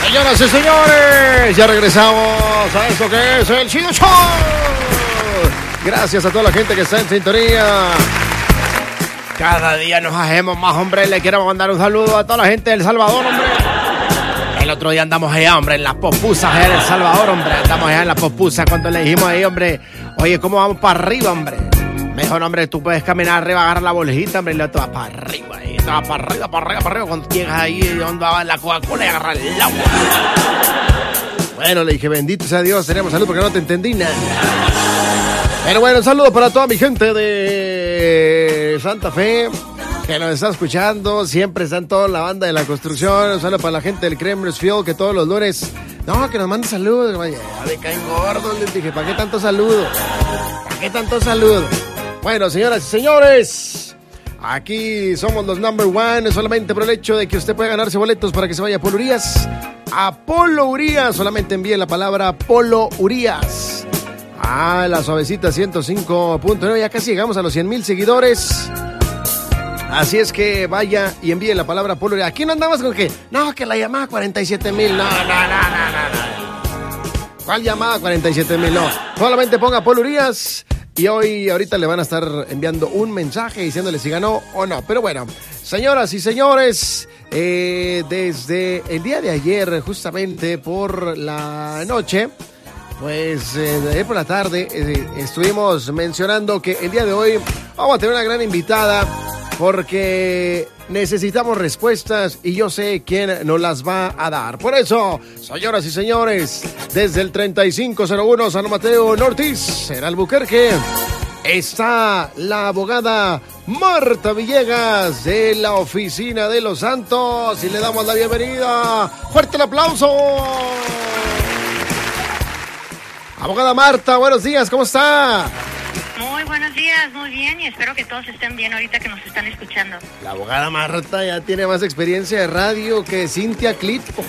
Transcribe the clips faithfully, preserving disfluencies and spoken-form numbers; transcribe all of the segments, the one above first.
Señoras y señores, ya regresamos a esto que es el Chido Show. Gracias a toda la gente que está en sintonía. Cada día nos hacemos más, hombre. Le quiero mandar un saludo a toda la gente del Salvador, hombre. El otro día andamos allá, hombre, en las popusas allá en El Salvador, hombre. Andamos allá en las popusas cuando le dijimos ahí, hombre, oye, ¿cómo vamos para arriba, hombre? Mejor, hombre, tú puedes caminar arriba, agarrar la bolsita, hombre, y luego te vas para arriba. Y te vas para arriba, para arriba, para arriba. Cuando llegas ahí, donde va la Coca-Cola y agarras el agua. Bueno, le dije, bendito sea Dios, tenemos salud porque no te entendí nada. Pero bueno, un saludo para toda mi gente de Santa Fe que nos está escuchando. Siempre están toda la banda de la construcción. Un saludo para la gente del Creamers Field que todos los lunes, no, que nos mande saludos. Vaya, me caen gordos, les dije, ¿para qué tanto saludo? ¿Para qué tanto saludo? Bueno, señoras y señores, aquí somos los number one, solamente por el hecho de que usted puede ganarse boletos para que se vaya a Polo Urias. A Polo Urias, solamente envíe la palabra Polo Urias. Ah, la suavecita ciento cinco punto nueve, ya casi llegamos a los cien mil seguidores. Así es que vaya y envíe la palabra Polo Urias. Aquí no andamos con que, no, que la llamada cuarenta y siete mil, no, no, no, no, no, no. ¿Cuál llamada cuarenta y siete mil? No, solamente ponga Polo Urias. Y hoy, ahorita le van a estar enviando un mensaje diciéndole si ganó o no. Pero bueno, señoras y señores, eh, desde el día de ayer, justamente por la noche, pues eh, de ayer por la tarde, eh, estuvimos mencionando que el día de hoy vamos a tener una gran invitada porque necesitamos respuestas y yo sé quién nos las va a dar. Por eso, señoras y señores, desde el treinta y cinco cero uno San Mateo Nortis, en Albuquerque, está la abogada Marta Villegas de la Oficina de los Santos y le damos la bienvenida. ¡Fuerte el aplauso! Abogada Marta, buenos días, ¿cómo está? Muy buenos días, muy bien, y espero que todos estén bien ahorita que nos están escuchando. La abogada Marta ya tiene más experiencia de radio que Cintia Clitpo.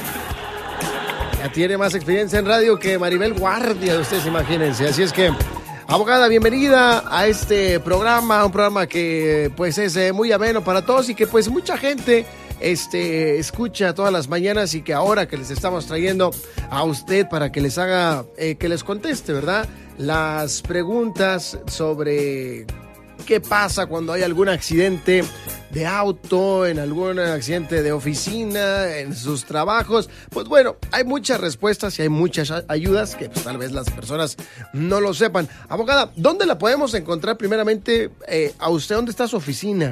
Ya tiene más experiencia en radio que Maribel Guardia, ustedes imagínense. Así es que, abogada, bienvenida a este programa, un programa que pues es eh, muy ameno para todos y que pues mucha gente este escucha todas las mañanas y que ahora que les estamos trayendo a usted para que les haga, eh, que les conteste, ¿verdad? Las preguntas sobre qué pasa cuando hay algún accidente de auto, en algún accidente de oficina, en sus trabajos. Pues bueno, hay muchas respuestas y hay muchas ayudas que pues, tal vez las personas no lo sepan. Abogada, ¿dónde la podemos encontrar primeramente eh, a usted? ¿Dónde está su oficina?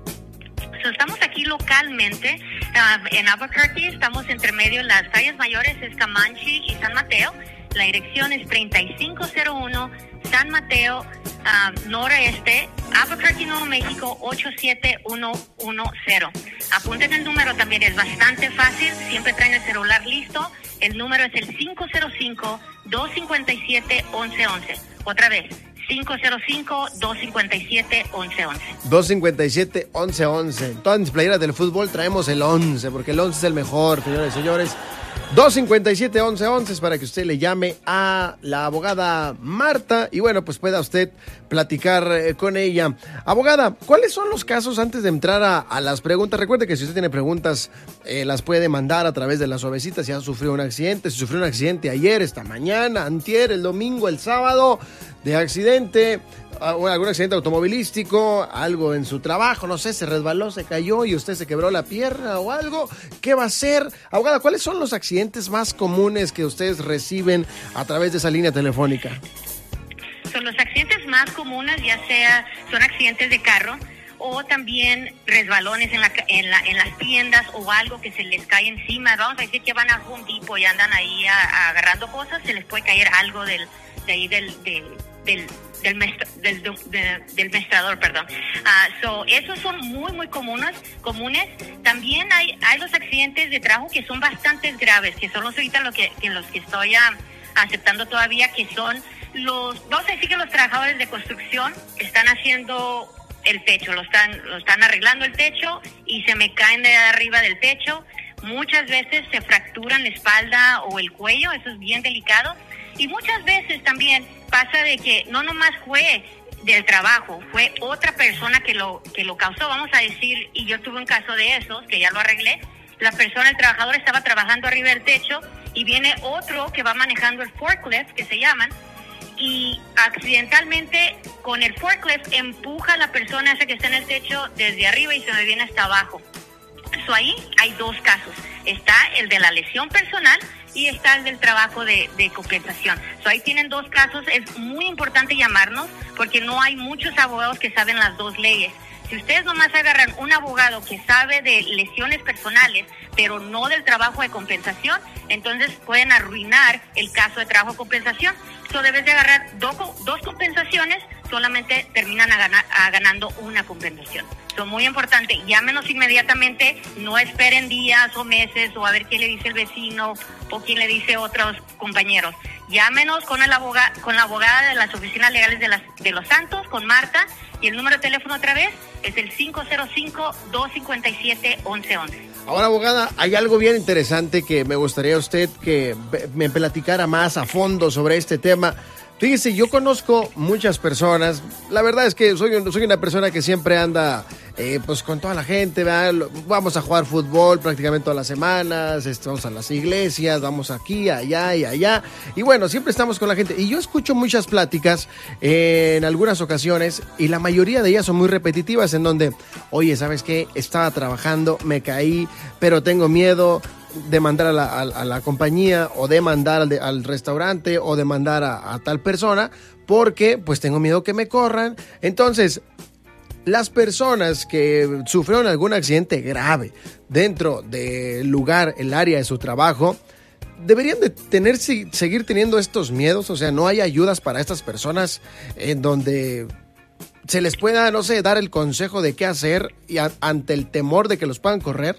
So, estamos aquí localmente uh, en Albuquerque, estamos entre medio de las calles mayores, es Comanche y San Mateo. La dirección es treinta y cinco cero uno San Mateo uh, Noreste, Albuquerque, Nuevo México, ocho siete uno uno cero. Apunten el número también, es bastante fácil, siempre traen el celular listo. El número es el cinco cero cinco, dos cinco siete, once once. Otra vez, cinco cero cinco, dos cinco siete, once once. dos cinco siete, once once. En todas mis playeras del fútbol traemos el once, porque el once es el mejor, señores y señores. dos cinco siete, once once es para que usted le llame a la abogada Marta y bueno, pues pueda usted platicar eh, con ella. Abogada, ¿cuáles son los casos antes de entrar a, a las preguntas? Recuerde que si usted tiene preguntas, eh, las puede mandar a través de la suavecita. Si ha sufrido un accidente, si sufrió un accidente ayer, esta mañana, antier, el domingo, el sábado, de accidente, algún accidente automovilístico, algo en su trabajo, no sé, se resbaló, se cayó y usted se quebró la pierna o algo, ¿qué va a hacer? Abogada, ¿cuáles son los accidentes más comunes que ustedes reciben a través de esa línea telefónica? Son los accidentes más comunes, ya sea son accidentes de carro o también resbalones en, la, en, la, en las tiendas o algo que se les cae encima. Vamos a decir que van a Home Depot y andan ahí a, a agarrando cosas, se les puede caer algo del, de ahí del... del, del Del, mestra, del, de, del mestrador, perdón. Uh, so, esos son muy, muy comunes. comunes. También hay, hay los accidentes de trabajo que son bastante graves, que son los ahorita los que, que los que estoy uh, aceptando todavía, que son los, vamos a decir que los trabajadores de construcción están haciendo el techo, lo están, lo están arreglando el techo y se me caen de arriba del techo. Muchas veces se fracturan la espalda o el cuello, eso es bien delicado. Y muchas veces también pasa de que no nomás fue del trabajo, fue otra persona que lo que lo causó, vamos a decir, y yo tuve un caso de esos, que ya lo arreglé, la persona, el trabajador estaba trabajando arriba del techo y viene otro que va manejando el forklift, que se llaman, y accidentalmente con el forklift empuja a la persona esa que está en el techo desde arriba y se me viene hasta abajo. So, ahí hay dos casos. Está el de la lesión personal y está el del trabajo de, de compensación. So, ahí tienen dos casos. Es muy importante llamarnos porque no hay muchos abogados que saben las dos leyes. Si ustedes nomás agarran un abogado que sabe de lesiones personales, pero no del trabajo de compensación, entonces pueden arruinar el caso de trabajo de compensación. So, debes de agarrar do, dos compensaciones, solamente terminan a ganar, a ganando una compensación. So, muy importante, llámenos inmediatamente, no esperen días o meses o a ver qué le dice el vecino o quién le dice a otros compañeros. Llámenos con el abogado, con la abogada de las oficinas legales de, las, de Los Santos, con Marta, y el número de teléfono otra vez es el cinco cero cinco, dos cinco siete, once once. Ahora, abogada, hay algo bien interesante que me gustaría a usted que me platicara más a fondo sobre este tema. Fíjese, yo conozco muchas personas, la verdad es que soy, soy una persona que siempre anda eh, pues con toda la gente, ¿verdad? Vamos a jugar fútbol prácticamente todas las semanas, este, vamos a las iglesias, vamos aquí, allá y allá, y bueno, siempre estamos con la gente, y yo escucho muchas pláticas eh, en algunas ocasiones, y la mayoría de ellas son muy repetitivas, en donde, oye, ¿sabes qué? Estaba trabajando, me caí, pero tengo miedo de mandar a la, a, a la compañía o de mandar al, de, al restaurante o de mandar a, a tal persona porque pues tengo miedo que me corran. Entonces, las personas que sufrieron algún accidente grave dentro del lugar, el área de su trabajo, deberían de tener, seguir teniendo estos miedos. O sea, no hay ayudas para estas personas en donde se les pueda, no sé, dar el consejo de qué hacer y a, ante el temor de que los puedan correr.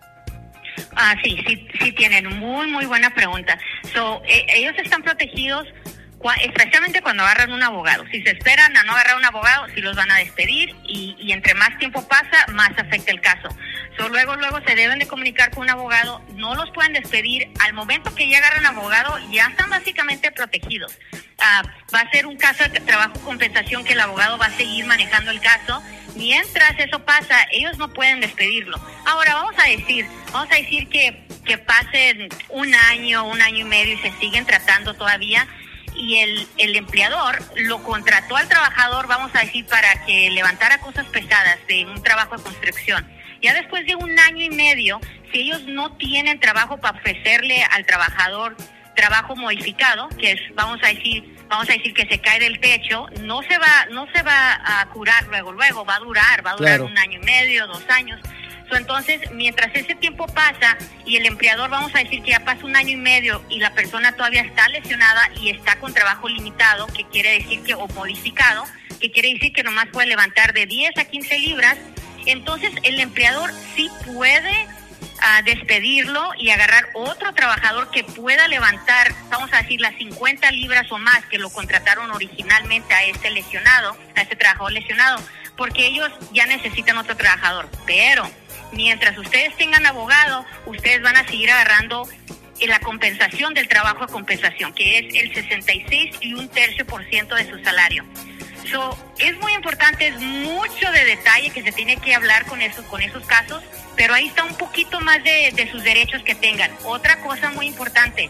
Ah, sí, sí, sí tienen muy, muy buena pregunta. So, eh, ellos están protegidos, cua- especialmente cuando agarran un abogado. Si se esperan a no agarrar un abogado, sí los van a despedir y, y entre más tiempo pasa, más afecta el caso. So, luego, luego se deben de comunicar con un abogado, no los pueden despedir. Al momento que ya agarran abogado, ya están básicamente protegidos. Ah, va a ser un caso de trabajo compensación que el abogado va a seguir manejando el caso. Mientras eso pasa, ellos no pueden despedirlo. Ahora, vamos a decir, vamos a decir que, que pasen un año, un año y medio y se siguen tratando todavía y el, el empleador lo contrató al trabajador, vamos a decir, para que levantara cosas pesadas de un trabajo de construcción. Ya después de un año y medio, si ellos no tienen trabajo para ofrecerle al trabajador trabajo modificado, que es, vamos a decir, vamos a decir que se cae del techo, no se va, no se va a curar luego, luego va a durar, va a durar claro. un año y medio, dos años. So, entonces, mientras ese tiempo pasa y el empleador, vamos a decir que ya pasa un año y medio y la persona todavía está lesionada y está con trabajo limitado, que quiere decir que, o modificado, que quiere decir que nomás puede levantar de diez a quince libras, entonces el empleador sí puede a despedirlo y agarrar otro trabajador que pueda levantar, vamos a decir, las cincuenta libras o más que lo contrataron originalmente a este lesionado, a este trabajador lesionado, porque ellos ya necesitan otro trabajador. Pero mientras ustedes tengan abogado, ustedes van a seguir agarrando la compensación del trabajo de compensación, que es el sesenta y seis y un tercio por ciento de su salario. So, es muy importante, es mucho de detalle que se tiene que hablar con esos, con esos casos, pero ahí está un poquito más de, de sus derechos que tengan. Otra cosa muy importante,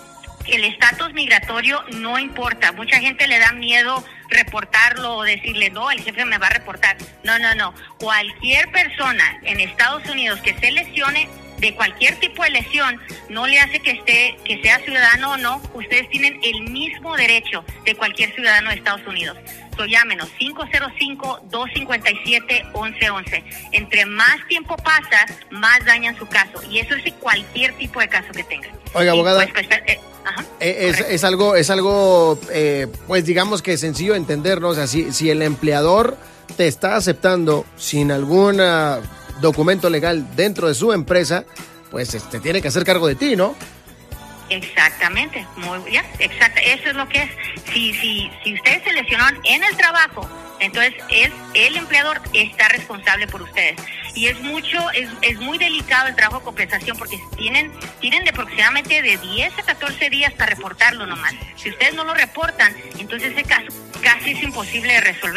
el estatus migratorio no importa. Mucha gente le da miedo reportarlo o decirle, no, el jefe me va a reportar. No, no, no. Cualquier persona en Estados Unidos que se lesione de cualquier tipo de lesión, no le hace que esté, que sea ciudadano o no, ustedes tienen el mismo derecho de cualquier ciudadano de Estados Unidos. So, llámenos cinco cero cinco, dos cinco siete, once once. Entre más tiempo pasa, más dañan su caso. Y eso es cualquier tipo de caso que tengan. Oiga, abogada, pues, pues, eh, ajá, es, es algo, es algo eh, pues digamos que sencillo de entender, ¿no? O sea, si, si el empleador te está aceptando sin algún uh, documento legal dentro de su empresa, pues este, tiene que hacer cargo de ti, ¿no? Exactamente, muy bien, exacto, eso es lo que es. Si si si ustedes se lesionaron en el trabajo, entonces el, el empleador está responsable por ustedes. Y es mucho, es, es muy delicado el trabajo de compensación porque tienen, tienen de aproximadamente de diez a catorce días para reportarlo nomás. Si ustedes no lo reportan, entonces ese caso casi es imposible de resolver.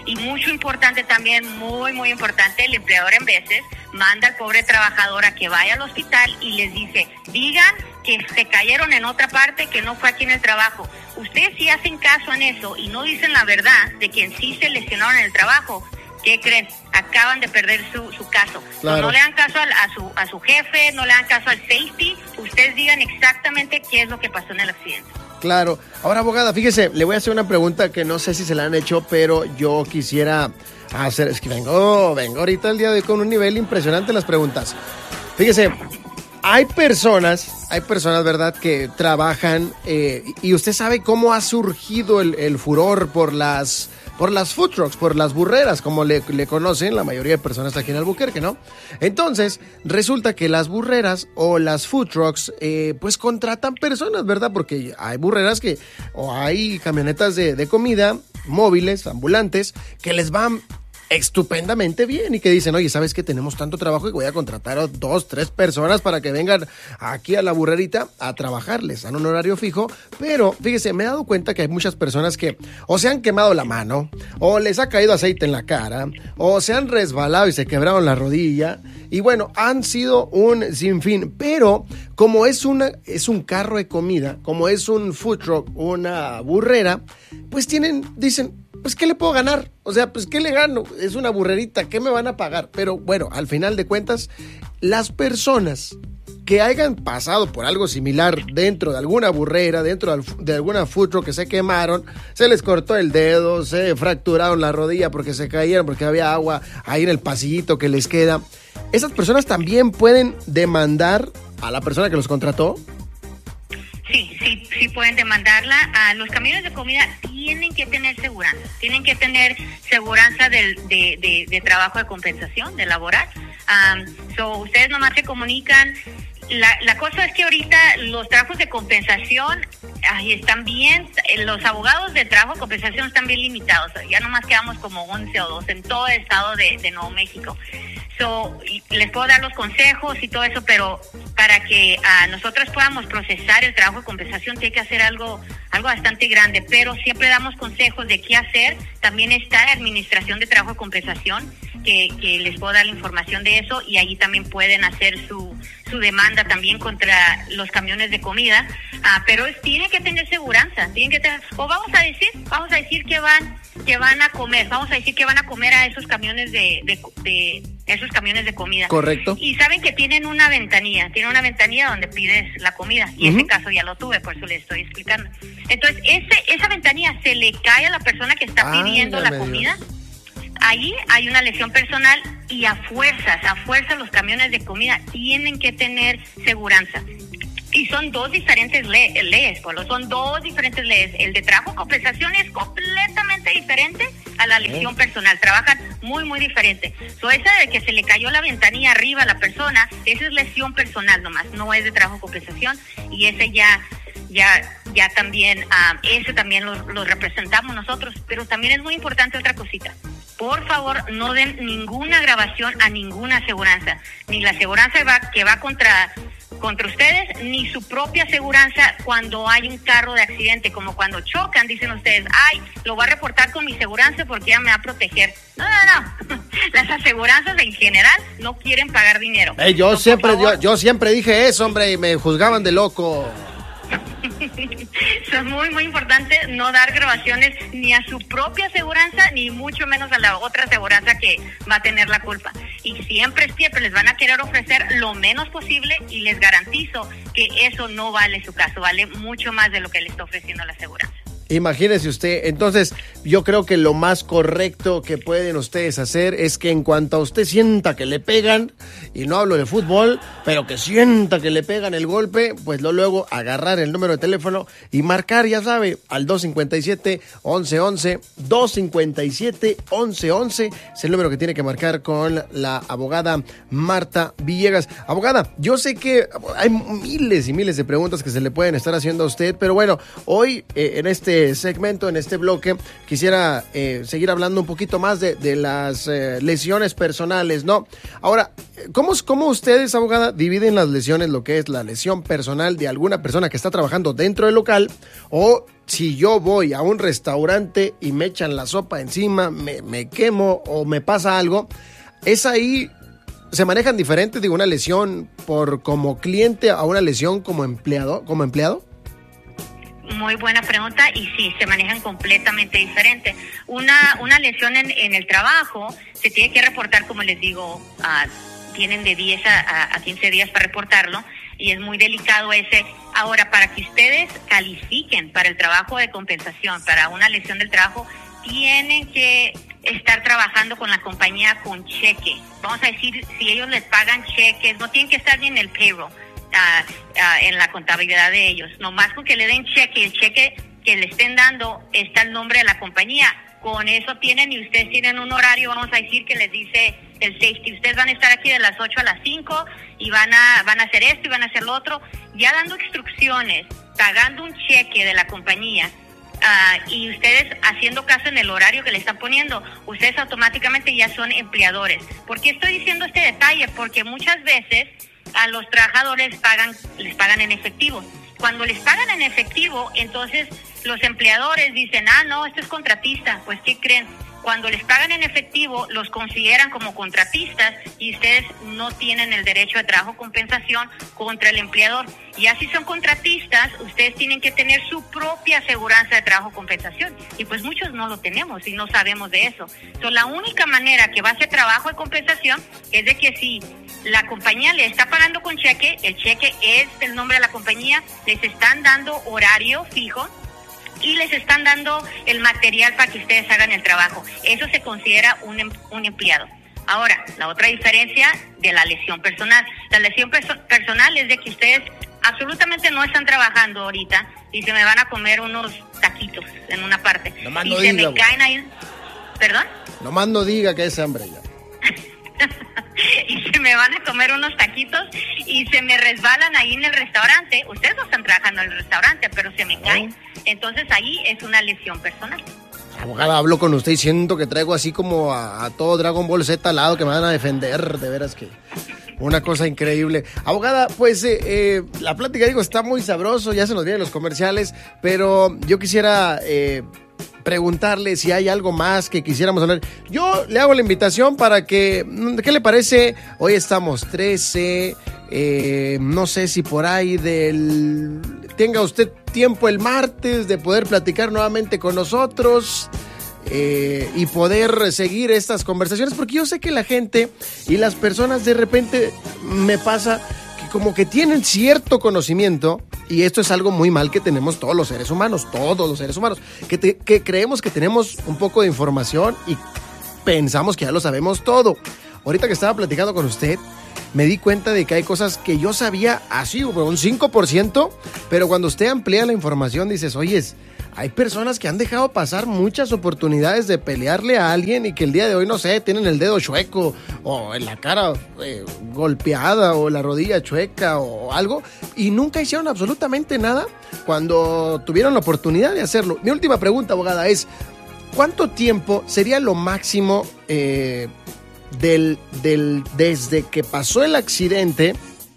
Y mucho importante también, muy, muy importante, el empleador en veces manda al pobre trabajador a que vaya al hospital y les dice, digan que se cayeron en otra parte, que no fue aquí en el trabajo. Ustedes si hacen caso en eso y no dicen la verdad de que en sí se lesionaron en el trabajo, ¿qué creen? Acaban de perder su, su caso. Claro. No le dan caso a, a, su, a su jefe, no le dan caso al safety. Ustedes digan exactamente qué es lo que pasó en el accidente. Claro. Ahora, abogada, fíjese, le voy a hacer una pregunta que no sé si se la han hecho, pero yo quisiera hacer... Es que vengo, vengo ahorita el día de hoy con un nivel impresionante en las preguntas. Fíjese, hay personas, hay personas, ¿verdad?, que trabajan eh, y usted sabe cómo ha surgido el, el furor por las... por las food trucks, por las burreras, como le, le conocen la mayoría de personas aquí en Albuquerque, ¿no? Entonces, resulta que las burreras o las food trucks, eh, pues contratan personas, ¿verdad? Porque hay burreras que, o hay camionetas de, de comida, móviles, ambulantes, que les van estupendamente bien y que dicen, oye, ¿sabes qué? Tenemos tanto trabajo y voy a contratar a dos, tres personas para que vengan aquí a la burrerita a trabajarles, dan un horario fijo, pero fíjese, me he dado cuenta que hay muchas personas que o se han quemado la mano, o les ha caído aceite en la cara, o se han resbalado y se quebraron la rodilla, y bueno, han sido un sinfín, pero como es, una, es un carro de comida, como es un food truck, una burrera, pues tienen, dicen, pues ¿qué le puedo ganar? O sea, pues ¿qué le gano? Es una burrerita, ¿qué me van a pagar? Pero bueno, al final de cuentas, las personas que hayan pasado por algo similar dentro de alguna burrera, dentro de alguna food truck, que se quemaron, se les cortó el dedo, se fracturaron la rodilla porque se cayeron, porque había agua ahí en el pasillito que les queda, esas personas también pueden demandar a la persona que los contrató. Sí, sí, sí pueden demandarla. A los camiones de comida tienen que tener seguridad, tienen que tener seguridad del, de, de, de trabajo de compensación, de laboral. Um, so, ustedes nomás se comunican. La, la cosa es que ahorita los trabajos de compensación ay, están bien, los abogados de trabajo de compensación están bien limitados. Ya nomás quedamos como once o doce en todo el estado de, de Nuevo México. So, les puedo dar los consejos y todo eso, pero para que uh, nosotros podamos procesar el trabajo de compensación tiene que hacer algo algo bastante grande, pero siempre damos consejos de qué hacer. También está la administración de trabajo de compensación, que, que les puedo dar la información de eso, y allí también pueden hacer su su demanda también contra los camiones de comida, uh, pero es, tienen que tener seguridad, tienen que tener, o vamos a decir, vamos a decir que van que van a comer, vamos a decir que van a comer a esos camiones de, de, de esos camiones de comida. Correcto. Y saben que tienen una ventanilla, tienen una ventanilla donde pides la comida, y uh-huh. ese caso ya lo tuve, por eso les estoy explicando. Entonces, ese esa ventanilla se le cae a la persona que está Ay, pidiendo la comida. Dios. Ahí hay una lesión personal, y a fuerzas, a fuerzas los camiones de comida tienen que tener seguridad. Y son dos diferentes le- leyes, Polo, son dos diferentes leyes. El de trabajo de compensación es completamente diferente a la lesión personal. Trabajan muy, muy diferente. So, esa de que se le cayó la ventanilla arriba a la persona, esa es lesión personal nomás, no es de trabajo de compensación, y ese ya... ya ya también, um, ese también lo, lo representamos nosotros, pero también es muy importante otra cosita. Por favor, no den ninguna grabación a ninguna aseguranza, ni la aseguranza va, que va contra contra ustedes, ni su propia aseguranza cuando hay un carro de accidente, como cuando chocan, dicen ustedes, ay, lo voy a reportar con mi aseguranza porque ella me va a proteger. No, no, no. Las aseguranzas en general no quieren pagar dinero. Hey, yo, no, siempre, yo, yo siempre dije eso, hombre, y me juzgaban de loco. Es muy, muy importante no dar grabaciones ni a su propia aseguranza, ni mucho menos a la otra aseguranza que va a tener la culpa. Y siempre, siempre les van a querer ofrecer lo menos posible, y les garantizo que eso no vale su caso, vale mucho más de lo que le está ofreciendo la aseguranza. Imagínese usted, entonces yo creo que lo más correcto que pueden ustedes hacer es que en cuanto a usted sienta que le pegan, y no hablo de fútbol, pero que sienta que le pegan el golpe, pues lo luego agarrar el número de teléfono y marcar, ya sabe, al dos cinco siete, once once, dos cinco siete, once once, es el número que tiene que marcar con la abogada Marta Villegas. Abogada, yo sé que hay miles y miles de preguntas que se le pueden estar haciendo a usted, pero bueno, hoy eh, en este este segmento, en este bloque, quisiera eh, seguir hablando un poquito más de, de las eh, lesiones personales, ¿no? Ahora, ¿cómo, ¿cómo ustedes, abogada, dividen las lesiones, lo que es la lesión personal de alguna persona que está trabajando dentro del local, o si yo voy a un restaurante y me echan la sopa encima, me, me quemo o me pasa algo? ¿Es ahí, se manejan diferentes de una lesión por como cliente a una lesión como empleado, como empleado? Muy buena pregunta, y sí, se manejan completamente diferente. Una una lesión en, en el trabajo se tiene que reportar, como les digo, uh, tienen de diez a, a quince días para reportarlo, y es muy delicado ese. Ahora, para que ustedes califiquen para el trabajo de compensación, para una lesión del trabajo, tienen que estar trabajando con la compañía con cheque. Vamos a decir, si ellos les pagan cheques, no tienen que estar ni en el payroll, uh, uh, en la contabilidad de ellos. Nomás con que le den cheque, el cheque que le estén dando está el nombre de la compañía. Con eso tienen, y ustedes tienen un horario, vamos a decir, que les dice el safety. Ustedes van a estar aquí de las ocho a las cinco y van a, van a hacer esto y van a hacer lo otro. Ya dando instrucciones, pagando un cheque de la compañía, Uh, y ustedes haciendo caso en el horario que le están poniendo, ustedes automáticamente ya son empleadores. ¿Por qué estoy diciendo este detalle? Porque muchas veces a los trabajadores pagan, les pagan en efectivo. Cuando les pagan en efectivo, entonces los empleadores dicen, ah, no, esto es contratista. Pues, ¿qué creen? Cuando les pagan en efectivo, los consideran como contratistas y ustedes no tienen el derecho de trabajo compensación contra el empleador. Y así son contratistas, ustedes tienen que tener su propia aseguranza de trabajo compensación. Y pues muchos no lo tenemos y no sabemos de eso. Entonces, la única manera que va a ser trabajo de compensación es de que si la compañía le está pagando con cheque, el cheque es el nombre de la compañía, les están dando horario fijo y les están dando el material para que ustedes hagan el trabajo. Eso se considera un, em, un empleado. Ahora, la otra diferencia de la lesión personal. La lesión perso- personal es de que ustedes absolutamente no están trabajando ahorita y se me van a comer unos taquitos en una parte. Nomás y no se diga, me caen ahí... ¿Perdón? Nomás no diga que es hambre ya. Y se me van a comer unos taquitos y se me resbalan ahí en el restaurante. Ustedes no están trabajando en el restaurante, pero se me caen. Entonces ahí es una lesión personal. Abogada, hablo con usted y siento que traigo así como a, a todo Dragon Ball Z al lado, que me van a defender, de veras que una cosa increíble. Abogada, pues eh, eh, la plática, digo, está muy sabroso, ya se nos vienen los comerciales, pero yo quisiera eh, preguntarle si hay algo más que quisiéramos hablar. Yo le hago la invitación para que, ¿qué le parece? Hoy estamos trece, eh, no sé si por ahí del... tenga usted tiempo el martes de poder platicar nuevamente con nosotros eh, y poder seguir estas conversaciones, porque yo sé que la gente y las personas de repente me pasa que como que tienen cierto conocimiento, y esto es algo muy mal que tenemos todos los seres humanos, todos los seres humanos, que, te, que creemos que tenemos un poco de información y pensamos que ya lo sabemos todo. Ahorita que estaba platicando con usted, me di cuenta de que hay cosas que yo sabía así, un cinco por ciento, pero cuando usted amplía la información dices, oyes, hay personas que han dejado pasar muchas oportunidades de pelearle a alguien y que el día de hoy, no sé, tienen el dedo chueco o en la cara eh, golpeada o la rodilla chueca o algo y nunca hicieron absolutamente nada cuando tuvieron la oportunidad de hacerlo. Mi última pregunta, abogada, es ¿cuánto tiempo sería lo máximo eh, Del, del, desde que pasó el accidente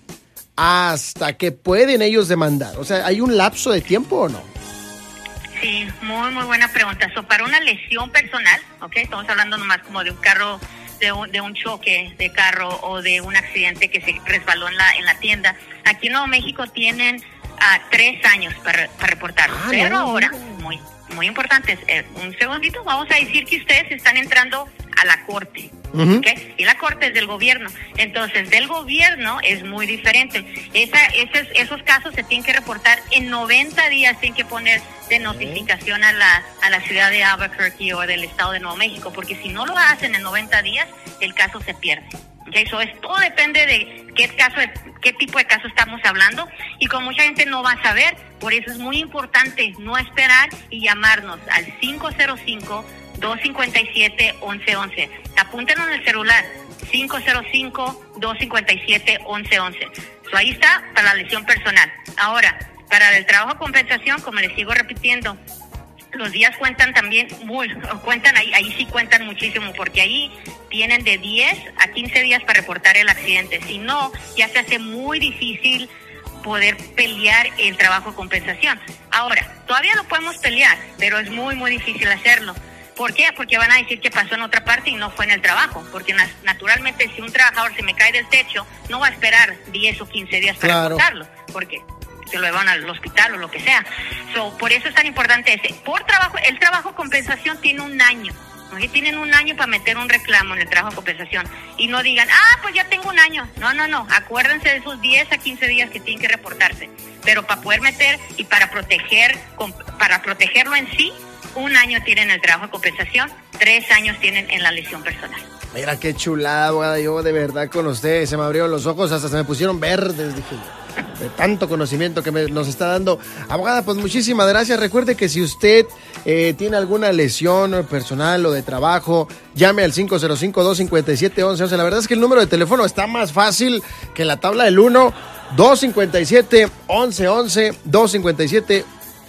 hasta que pueden ellos demandar? O sea, ¿hay un lapso de tiempo o no? Sí, muy, muy buena pregunta. So, para una lesión personal, ¿ok? Estamos hablando nomás como de un carro, de un, de un choque de carro o de un accidente que se resbaló en la, en la tienda. Aquí en Nuevo México tienen uh, tres años para, para reportar. Ah, Pero no, ahora, no. muy, muy importante, eh, un segundito, vamos a decir que ustedes están entrando a la corte. Uh-huh. ¿Okay? Y la corte es del gobierno. Entonces, del gobierno es muy diferente. Esa, esos, esos casos se tienen que reportar en noventa días, tienen que poner de notificación a la, a la ciudad de Albuquerque o del estado de Nuevo México, porque si no lo hacen en noventa días, el caso se pierde. Okay, so es, todo depende de qué caso, qué tipo de caso estamos hablando, y como mucha gente no va a saber, por eso es muy importante no esperar y llamarnos al cinco cero cinco, dos cinco siete, once once. Apúntenlo en el celular, cinco cero cinco, dos cinco siete, once once. So ahí está para la lesión personal. Ahora, para el trabajo de compensación, como les sigo repitiendo, los días cuentan también, muy, cuentan ahí, ahí sí cuentan muchísimo, porque ahí tienen de diez a quince días para reportar el accidente. Si no, ya se hace muy difícil poder pelear el trabajo de compensación. Ahora, todavía lo podemos pelear, pero es muy, muy difícil hacerlo. ¿Por qué? Porque van a decir que pasó en otra parte y no fue en el trabajo. Porque naturalmente, si un trabajador se me cae del techo, no va a esperar diez o quince días para claro. reportarlo, porque se lo llevan al hospital o lo que sea. So, por eso es tan importante ese. Por trabajo, el trabajo de compensación tiene un año. ¿Okay? Tienen un año para meter un reclamo en el trabajo de compensación. Y no digan, ah, pues ya tengo un año. No, no, no. Acuérdense de esos diez a quince días que tienen que reportarse. Pero para poder meter y para proteger, para protegerlo en sí, un año tienen el trabajo de compensación, tres años tienen en la lesión personal. Mira qué chulada, abogada. Yo de verdad con usted se me abrieron los ojos, hasta se me pusieron verdes, dije, de tanto conocimiento que me, nos está dando. Abogada, pues muchísimas gracias. Recuerde que si usted eh, tiene alguna lesión personal o de trabajo, llame al cinco cero cinco, dos cinco siete, once once. La verdad es que el número de teléfono está más fácil que la tabla del uno. dos cinco siete, once once, dos cinco siete,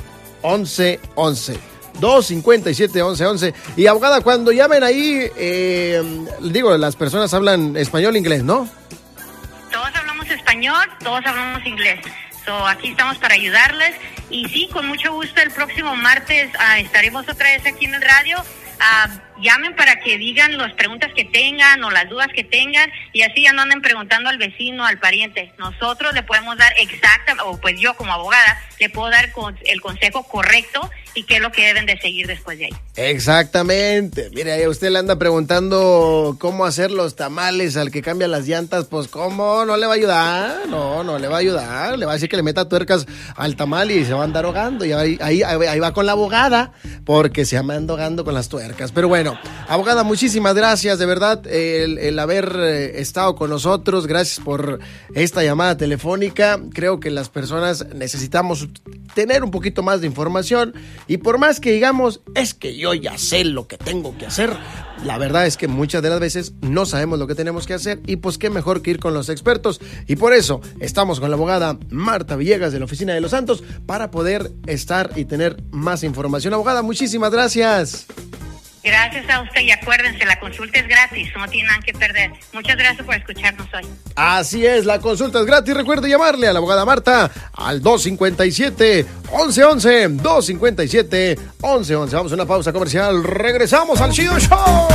once once. dos cinco siete, once once. Y abogada, cuando llamen ahí, eh, digo, las personas hablan español e inglés, ¿no? Todos hablamos español, todos hablamos inglés. So, aquí estamos para ayudarles. Y sí, con mucho gusto, el próximo martes uh, estaremos otra vez aquí en el radio. Uh, llamen para que digan las preguntas que tengan o las dudas que tengan, y así ya no anden preguntando al vecino, al pariente. Nosotros le podemos dar exacta, o pues yo como abogada le puedo dar el consejo correcto y qué es lo que deben de seguir después de ahí. Exactamente. Mire, a usted le anda preguntando cómo hacer los tamales al que cambia las llantas, pues cómo, no le va a ayudar, no, no le va a ayudar, le va a decir que le meta tuercas al tamal y se va a andar ahogando, y ahí, ahí, ahí va con la abogada, porque se anda ahogando con las tuercas. Pero bueno, abogada, muchísimas gracias, de verdad, el, el haber estado con nosotros, gracias por esta llamada telefónica. Creo que las personas necesitamos tener un poquito más de información, y por más que digamos, es que yo ya sé lo que tengo que hacer, la verdad es que muchas de las veces no sabemos lo que tenemos que hacer, y pues qué mejor que ir con los expertos, y por eso estamos con la abogada Marta Villegas de la Oficina de los Santos para poder estar y tener más información. Abogada, muchísimas gracias. Gracias a usted, y acuérdense, la consulta es gratis, no tienen nada que perder. Muchas gracias por escucharnos hoy. Así es, la consulta es gratis. Recuerde llamarle a la abogada Marta al dos cinco siete, once once, dos cinco siete, once once. Vamos a una pausa comercial, regresamos al Chido Show.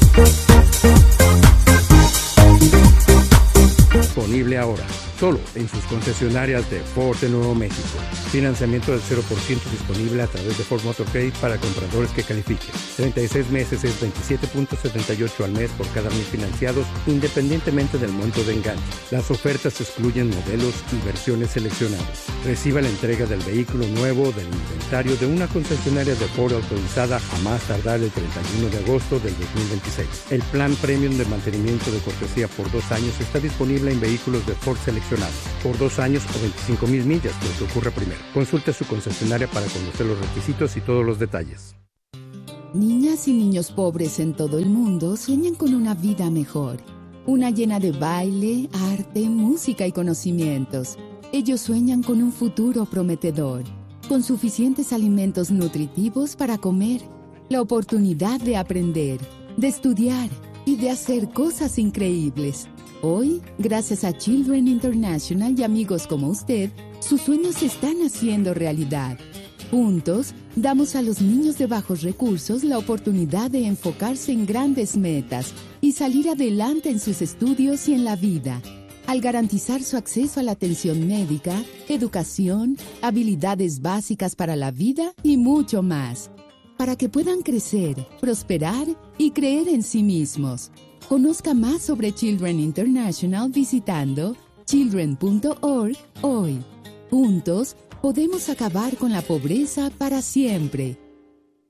Disponible ahora, solo en sus concesionarias de Ford de Nuevo México. Financiamiento del cero por ciento disponible a través de Ford Motor Credit para compradores que califiquen. treinta y seis meses es veintisiete punto setenta y ocho al mes por cada mil financiados, independientemente del monto de enganche. Las ofertas excluyen modelos y versiones seleccionadas. Reciba la entrega del vehículo nuevo del inventario de una concesionaria de Ford autorizada a más tardar el treinta y uno de agosto del dos mil veintiséis. El plan premium de mantenimiento de cortesía por dos años está disponible en vehículos de Ford seleccionados por dos años o veinticinco mil millas, lo que ocurra primero. Consulte su concesionaria para conocer los requisitos y todos los detalles. Niñas y niños pobres en todo el mundo sueñan con una vida mejor. Una llena de baile, arte, música y conocimientos. Ellos sueñan con un futuro prometedor, con suficientes alimentos nutritivos para comer, la oportunidad de aprender, de estudiar y de hacer cosas increíbles. Hoy, gracias a Children International y amigos como usted, sus sueños se están haciendo realidad. Juntos, damos a los niños de bajos recursos la oportunidad de enfocarse en grandes metas y salir adelante en sus estudios y en la vida, al garantizar su acceso a la atención médica, educación, habilidades básicas para la vida y mucho más, para que puedan crecer, prosperar y creer en sí mismos. Conozca más sobre Children International visitando children punto org hoy. Juntos podemos acabar con la pobreza para siempre.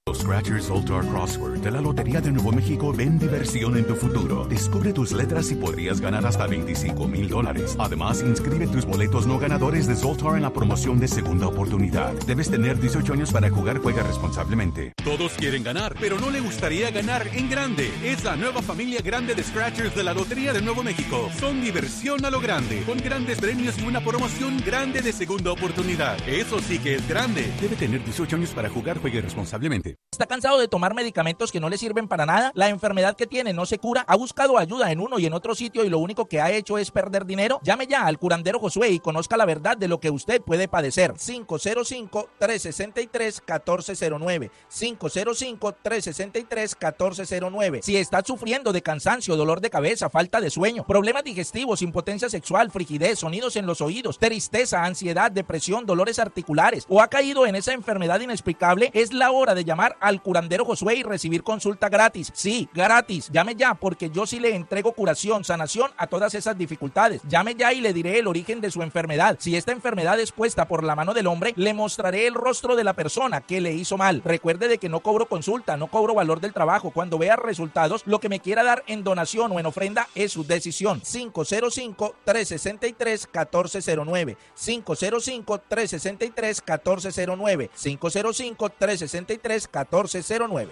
Los Scratchers Zoltar Crossword de la Lotería de Nuevo México ven diversión en tu futuro. Descubre tus letras y podrías ganar hasta veinticinco mil dólares. Además, inscribe tus boletos no ganadores de Zoltar en la promoción de segunda oportunidad. Debes tener dieciocho años para jugar. Juega responsablemente. Todos quieren ganar, pero no le gustaría ganar en grande. Es la nueva familia grande de Scratchers de la Lotería de Nuevo México. Son diversión a lo grande, con grandes premios y una promoción grande de segunda oportunidad. Eso sí que es grande. Debe tener dieciocho años para jugar. Juegue responsablemente. ¿Está cansado de tomar medicamentos que no le sirven para nada? ¿La enfermedad que tiene no se cura? ¿Ha buscado ayuda en uno y en otro sitio y lo único que ha hecho es perder dinero? Llame ya al curandero Josué y conozca la verdad de lo que usted puede padecer. cinco cero cinco, tres seis tres, uno cuatro cero nueve. cinco cero cinco, tres seis tres, uno cuatro cero nueve. Si está sufriendo de cansancio, dolor de cabeza, falta de sueño, problemas digestivos, impotencia sexual, frigidez, sonidos en los oídos, tristeza, ansiedad, depresión, dolores articulares o ha caído en esa enfermedad inexplicable, es la hora de llamar al curandero Josué y recibir consulta gratis. Sí, gratis. Llame ya porque yo sí le entrego curación, sanación a todas esas dificultades. Llame ya y le diré el origen de su enfermedad. Si esta enfermedad es puesta por la mano del hombre, le mostraré el rostro de la persona que le hizo mal. Recuerde de que no cobro consulta, no cobro valor del trabajo. Cuando vea resultados, lo que me quiera dar en donación o en ofrenda es su decisión. cinco cero cinco, tres seis tres, uno cuatro cero nueve. cinco cero cinco, tres seis tres, uno cuatro cero nueve. cinco cero cinco, tres seis tres, uno cuatro cero nueve.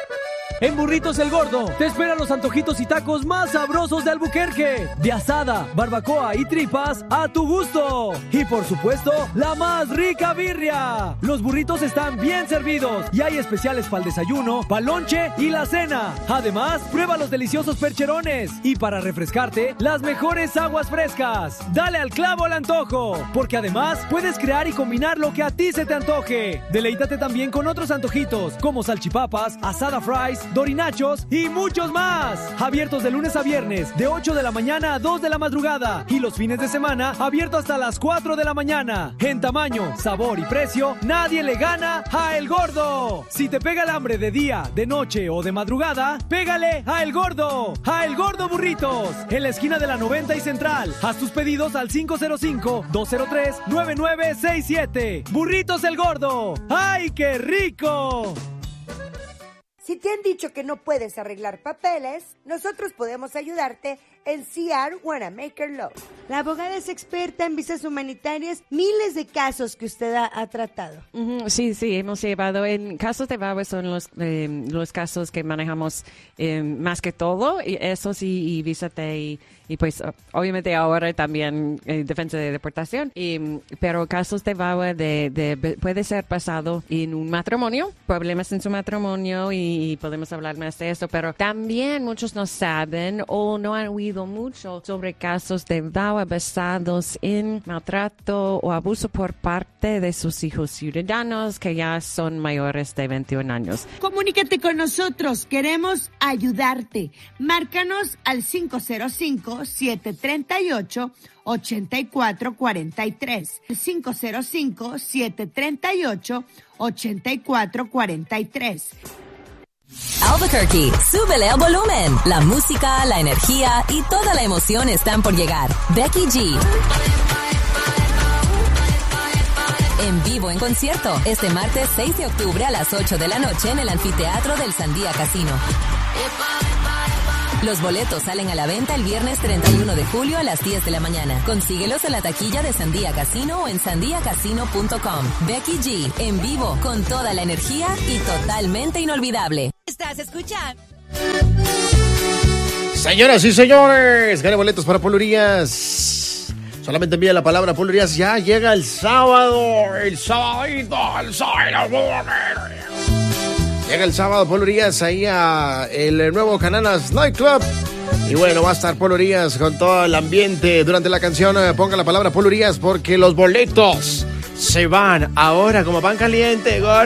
En Burritos El Gordo te esperan los antojitos y tacos más sabrosos de Albuquerque. De asada, barbacoa y tripas a tu gusto. Y por supuesto, la más rica birria. Los burritos están bien servidos y hay especiales para el desayuno, para el lonche y la cena. Además, prueba los deliciosos percherones. Y para refrescarte, las mejores aguas frescas. Dale al clavo al antojo, porque además puedes crear y combinar lo que a ti se te antoje. Deleítate también con otros antojitos como salchipapas, asada fries, dorinachos y muchos más. Abiertos de lunes a viernes, de ocho de la mañana a dos de la madrugada. Y los fines de semana, abierto hasta las cuatro de la mañana. En tamaño, sabor y precio, nadie le gana a El Gordo. Si te pega el hambre de día, de noche o de madrugada, pégale a El Gordo. A El Gordo Burritos, en la esquina de la noventa y Central. Haz tus pedidos al cinco cero cinco, dos cero tres, nueve nueve seis siete. Burritos El Gordo. ¡Ay, qué rico! Si te han dicho que no puedes arreglar papeles, nosotros podemos ayudarte en C R Wanamaker Law. La abogada es experta en visas humanitarias, miles de casos que usted ha, ha tratado. Uh-huh, sí, sí, hemos llevado. En casos de V A W A son los, eh, los casos que manejamos eh, más que todo, y esos y, y visa T y, y pues obviamente ahora también eh, defensa de deportación. Y, pero casos de V A W A de, de, puede ser pasado en un matrimonio, problemas en su matrimonio y, y podemos hablar más de eso, pero también muchos no saben o no han oído mucho sobre casos de V A W A basados en maltrato o abuso por parte de sus hijos ciudadanos que ya son mayores de veintiún años. Comunícate con nosotros, queremos ayudarte. Márcanos al cinco cero cinco, siete tres ocho, ocho cuatro cuatro tres. cinco cero cinco, siete tres ocho, ocho cuatro cuatro tres. Albuquerque, súbele al volumen. La música, la energía y toda la emoción están por llegar. Becky G. En vivo en concierto, este martes seis de octubre a las ocho de la noche en el anfiteatro del Sandia Casino. Los boletos salen a la venta el viernes treinta y uno de julio a las diez de la mañana. Consíguelos en la taquilla de Sandia Casino o en sandia casino punto com. Becky G, en vivo, con toda la energía y totalmente inolvidable. ¿Estás escuchando? Señoras y señores, gane boletos para Polo Urias. Solamente envía la palabra Polo Urias. Ya llega el sábado. El sabadito, el sábado. Llega el sábado Polo Urias ahí a el nuevo Cananas Nightclub. Y bueno, va a estar Polo Urias con todo el ambiente durante la canción. Ponga la palabra Polo Urias porque los boletos se van ahora como pan caliente, gordo.